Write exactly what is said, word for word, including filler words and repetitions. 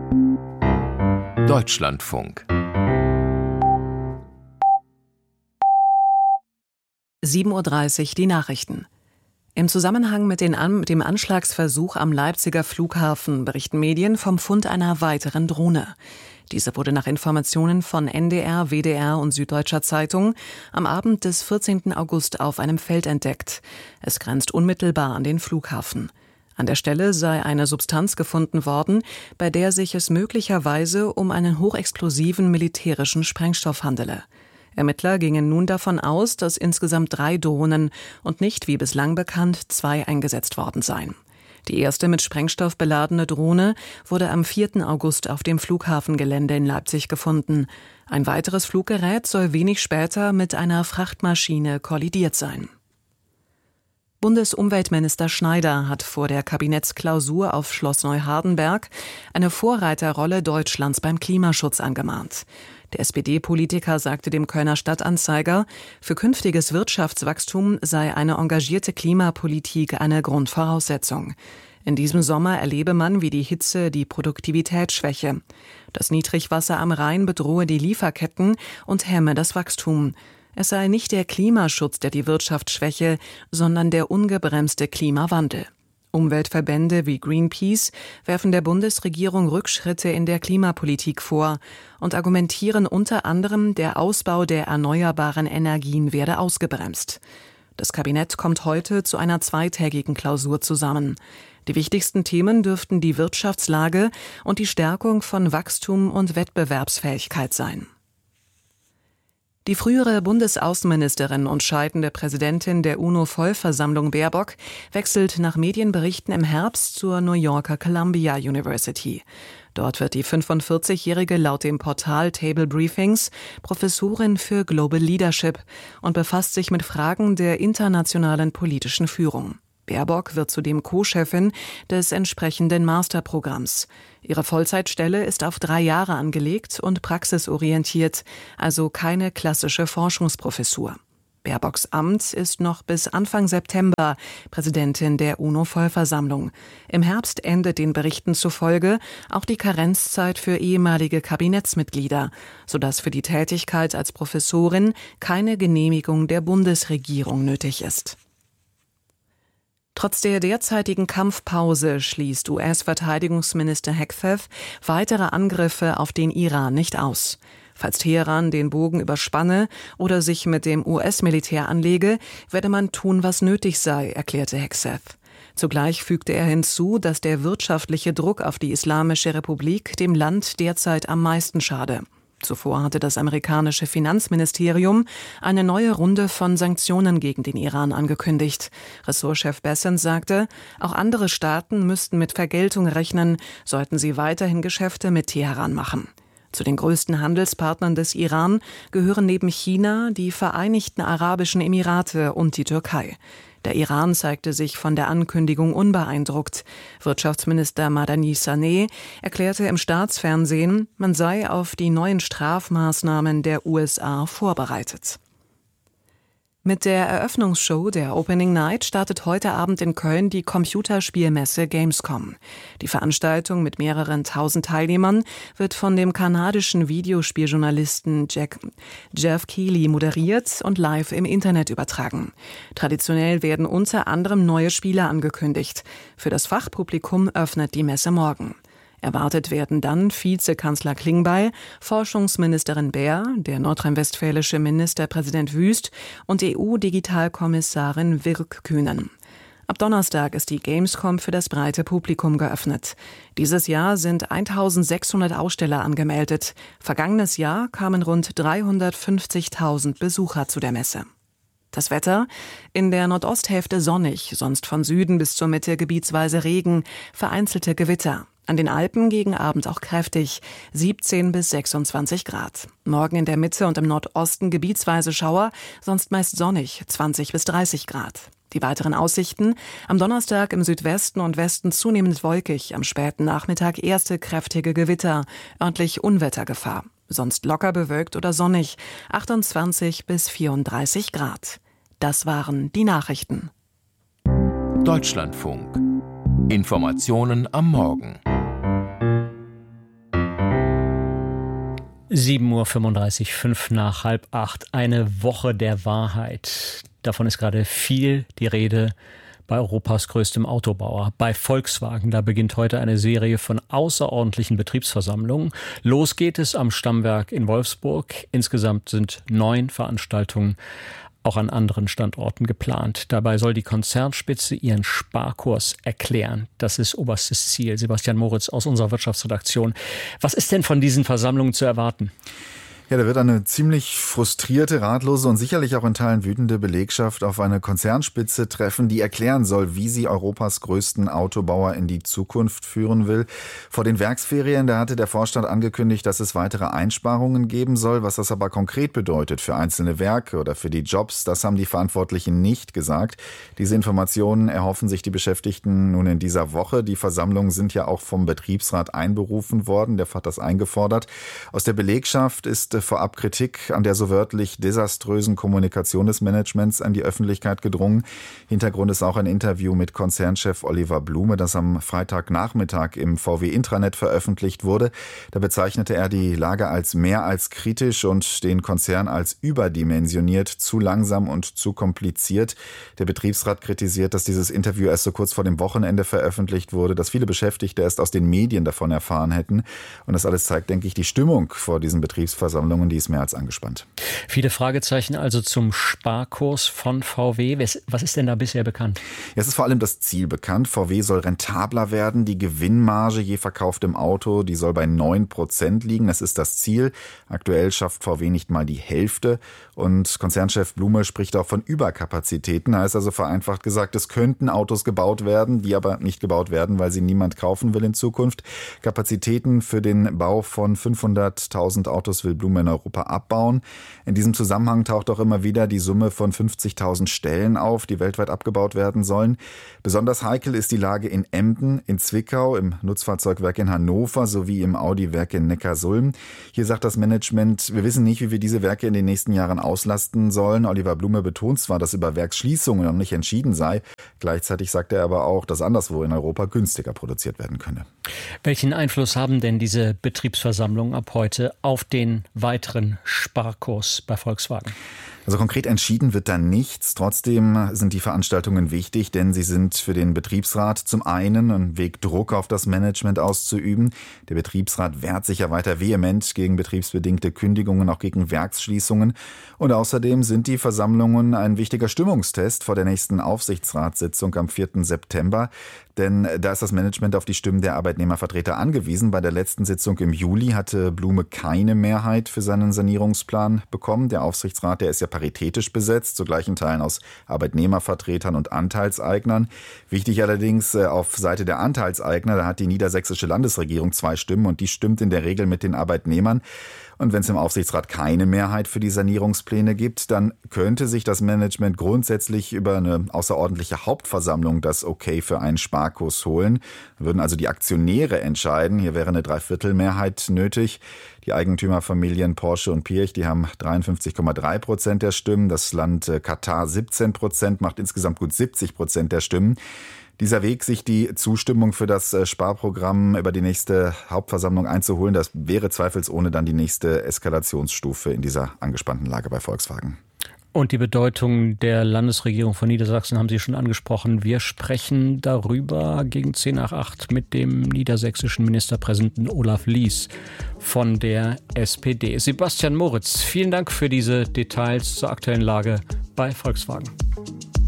Deutschlandfunk. sieben Uhr dreißig, die Nachrichten. Im Zusammenhang mit, den An- mit dem Anschlagsversuch am Leipziger Flughafen berichten Medien vom Fund einer weiteren Drohne. Diese wurde nach Informationen von N D R, W D R und Süddeutscher Zeitung am Abend des vierzehnten August auf einem Feld entdeckt. Es grenzt unmittelbar an den Flughafen. An der Stelle sei eine Substanz gefunden worden, bei der sich es möglicherweise um einen hochexplosiven militärischen Sprengstoff handele. Ermittler gingen nun davon aus, dass insgesamt drei Drohnen und nicht, wie bislang bekannt, zwei eingesetzt worden seien. Die erste mit Sprengstoff beladene Drohne wurde am vierten August auf dem Flughafengelände in Leipzig gefunden. Ein weiteres Fluggerät soll wenig später mit einer Frachtmaschine kollidiert sein. Bundesumweltminister Schneider hat vor der Kabinettsklausur auf Schloss Neuhardenberg eine Vorreiterrolle Deutschlands beim Klimaschutz angemahnt. Der S P D-Politiker sagte dem Kölner Stadtanzeiger, für künftiges Wirtschaftswachstum sei eine engagierte Klimapolitik eine Grundvoraussetzung. In diesem Sommer erlebe man, wie die Hitze die Produktivität schwäche. Das Niedrigwasser am Rhein bedrohe die Lieferketten und hemme das Wachstum. Es sei nicht der Klimaschutz, der die Wirtschaft schwäche, sondern der ungebremste Klimawandel. Umweltverbände wie Greenpeace werfen der Bundesregierung Rückschritte in der Klimapolitik vor und argumentieren unter anderem, der Ausbau der erneuerbaren Energien werde ausgebremst. Das Kabinett kommt heute zu einer zweitägigen Klausur zusammen. Die wichtigsten Themen dürften die Wirtschaftslage und die Stärkung von Wachstum und Wettbewerbsfähigkeit sein. Die frühere Bundesaußenministerin und scheidende Präsidentin der UNO-Vollversammlung Baerbock wechselt nach Medienberichten im Herbst zur New Yorker Columbia University. Dort wird die fünfundvierzigjährige laut dem Portal Table Briefings Professorin für Global Leadership und befasst sich mit Fragen der internationalen politischen Führung. Baerbock wird zudem Co-Chefin des entsprechenden Masterprogramms. Ihre Vollzeitstelle ist auf drei Jahre angelegt und praxisorientiert, also keine klassische Forschungsprofessur. Baerbocks Amt ist noch bis Anfang September Präsidentin der UNO-Vollversammlung. Im Herbst endet den Berichten zufolge auch die Karenzzeit für ehemalige Kabinettsmitglieder, sodass für die Tätigkeit als Professorin keine Genehmigung der Bundesregierung nötig ist. Trotz der derzeitigen Kampfpause schließt U S-Verteidigungsminister Hegseth weitere Angriffe auf den Iran nicht aus. Falls Teheran den Bogen überspanne oder sich mit dem U S-Militär anlege, werde man tun, was nötig sei, erklärte Hegseth. Zugleich fügte er hinzu, dass der wirtschaftliche Druck auf die Islamische Republik dem Land derzeit am meisten schade. Zuvor hatte das amerikanische Finanzministerium eine neue Runde von Sanktionen gegen den Iran angekündigt. Ressortchef Bessent sagte, auch andere Staaten müssten mit Vergeltung rechnen, sollten sie weiterhin Geschäfte mit Teheran machen. Zu den größten Handelspartnern des Iran gehören neben China die Vereinigten Arabischen Emirate und die Türkei. Der Iran zeigte sich von der Ankündigung unbeeindruckt. Wirtschaftsminister Madani Saneh erklärte im Staatsfernsehen, man sei auf die neuen Strafmaßnahmen der U S A vorbereitet. Mit der Eröffnungsshow der Opening Night startet heute Abend in Köln die Computerspielmesse Gamescom. Die Veranstaltung mit mehreren tausend Teilnehmern wird von dem kanadischen Videospieljournalisten Jack, Jeff Keighley moderiert und live im Internet übertragen. Traditionell werden unter anderem neue Spiele angekündigt. Für das Fachpublikum öffnet die Messe morgen. Erwartet werden dann Vizekanzler Klingbeil, Forschungsministerin Baer, der nordrhein-westfälische Ministerpräsident Wüst und E U-Digitalkommissarin Virkkunen. Ab Donnerstag ist die Gamescom für das breite Publikum geöffnet. Dieses Jahr sind eintausendsechshundert Aussteller angemeldet. Vergangenes Jahr kamen rund dreihundertfünfzigtausend Besucher zu der Messe. Das Wetter: in der Nordosthälfte sonnig, sonst von Süden bis zur Mitte gebietsweise Regen, vereinzelte Gewitter. An den Alpen gegen Abend auch kräftig, siebzehn bis sechsundzwanzig Grad. Morgen in der Mitte und im Nordosten gebietsweise Schauer, sonst meist sonnig, zwanzig bis dreißig Grad. Die weiteren Aussichten: am Donnerstag im Südwesten und Westen zunehmend wolkig, am späten Nachmittag erste kräftige Gewitter, örtlich Unwettergefahr. Sonst locker bewölkt oder sonnig, achtundzwanzig bis vierunddreißig Grad. Das waren die Nachrichten. Deutschlandfunk. Informationen am Morgen. sieben Uhr fünfunddreißig, fünf nach halb acht. Eine Woche der Wahrheit. Davon ist gerade viel die Rede bei Europas größtem Autobauer, bei Volkswagen. Da beginnt heute eine Serie von außerordentlichen Betriebsversammlungen. Los geht es am Stammwerk in Wolfsburg. Insgesamt sind neun Veranstaltungen auch an anderen Standorten geplant. Dabei soll die Konzernspitze ihren Sparkurs erklären. Das ist oberstes Ziel. Sebastian Moritz aus unserer Wirtschaftsredaktion. Was ist denn von diesen Versammlungen zu erwarten? Ja, da wird eine ziemlich frustrierte, ratlose und sicherlich auch in Teilen wütende Belegschaft auf eine Konzernspitze treffen, die erklären soll, wie sie Europas größten Autobauer in die Zukunft führen will. Vor den Werksferien, da hatte der Vorstand angekündigt, dass es weitere Einsparungen geben soll. Was das aber konkret bedeutet für einzelne Werke oder für die Jobs, das haben die Verantwortlichen nicht gesagt. Diese Informationen erhoffen sich die Beschäftigten nun in dieser Woche. Die Versammlungen sind ja auch vom Betriebsrat einberufen worden. Der hat das eingefordert. Aus der Belegschaft ist vorab Kritik an der so wörtlich desaströsen Kommunikation des Managements an die Öffentlichkeit gedrungen. Hintergrund ist auch ein Interview mit Konzernchef Oliver Blume, das am Freitagnachmittag im V W-Intranet veröffentlicht wurde. Da bezeichnete er die Lage als mehr als kritisch und den Konzern als überdimensioniert, zu langsam und zu kompliziert. Der Betriebsrat kritisiert, dass dieses Interview erst so kurz vor dem Wochenende veröffentlicht wurde, dass viele Beschäftigte erst aus den Medien davon erfahren hätten. Und das alles zeigt, denke ich, die Stimmung vor diesen Betriebsversammlungen. Die ist mehr als angespannt. Viele Fragezeichen also zum Sparkurs von V W. Was ist denn da bisher bekannt? Ja, es ist vor allem das Ziel bekannt. V W soll rentabler werden. Die Gewinnmarge je verkauftem Auto, die soll bei neun Prozent liegen. Das ist das Ziel. Aktuell schafft V W nicht mal die Hälfte. Und Konzernchef Blume spricht auch von Überkapazitäten. Heißt also vereinfacht gesagt, es könnten Autos gebaut werden, die aber nicht gebaut werden, weil sie niemand kaufen will in Zukunft. Kapazitäten für den Bau von fünfhunderttausend Autos will Blume in Europa abbauen. In diesem Zusammenhang taucht auch immer wieder die Summe von fünfzigtausend Stellen auf, die weltweit abgebaut werden sollen. Besonders heikel ist die Lage in Emden, in Zwickau, im Nutzfahrzeugwerk in Hannover sowie im Audi-Werk in Neckarsulm. Hier sagt das Management, wir wissen nicht, wie wir diese Werke in den nächsten Jahren auslasten sollen. Oliver Blume betont zwar, dass über Werksschließungen noch nicht entschieden sei. Gleichzeitig sagt er aber auch, dass anderswo in Europa günstiger produziert werden könne. Welchen Einfluss haben denn diese Betriebsversammlungen ab heute auf den weiteren Sparkurs bei Volkswagen? Also konkret entschieden wird da nichts. Trotzdem sind die Veranstaltungen wichtig, denn sie sind für den Betriebsrat zum einen ein Weg, Druck auf das Management auszuüben. Der Betriebsrat wehrt sich ja weiter vehement gegen betriebsbedingte Kündigungen, auch gegen Werksschließungen. Und außerdem sind die Versammlungen ein wichtiger Stimmungstest vor der nächsten Aufsichtsratssitzung am vierten September. Denn da ist das Management auf die Stimmen der Arbeitnehmervertreter angewiesen. Bei der letzten Sitzung im Juli hatte Blume keine Mehrheit für seinen Sanierungsplan bekommen. Der Aufsichtsrat, der ist ja paritätisch besetzt, zu gleichen Teilen aus Arbeitnehmervertretern und Anteilseignern. Wichtig allerdings auf Seite der Anteilseigner, da hat die niedersächsische Landesregierung zwei Stimmen und die stimmt in der Regel mit den Arbeitnehmern. Und wenn es im Aufsichtsrat keine Mehrheit für die Sanierungspläne gibt, dann könnte sich das Management grundsätzlich über eine außerordentliche Hauptversammlung das Okay für einen Sparkurs holen. Würden also die Aktionäre entscheiden. Hier wäre eine Dreiviertelmehrheit nötig. Die Eigentümerfamilien Porsche und Pirch, die haben dreiundfünfzig Komma drei Prozent der Stimmen. Das Land Katar siebzehn Prozent, macht insgesamt gut siebzig Prozent der Stimmen. Dieser Weg, sich die Zustimmung für das Sparprogramm über die nächste Hauptversammlung einzuholen, das wäre zweifelsohne dann die nächste Eskalationsstufe in dieser angespannten Lage bei Volkswagen. Und die Bedeutung der Landesregierung von Niedersachsen haben Sie schon angesprochen. Wir sprechen darüber gegen zehn nach acht mit dem niedersächsischen Ministerpräsidenten Olaf Lies von der S P D. Sebastian Moritz, vielen Dank für diese Details zur aktuellen Lage bei Volkswagen.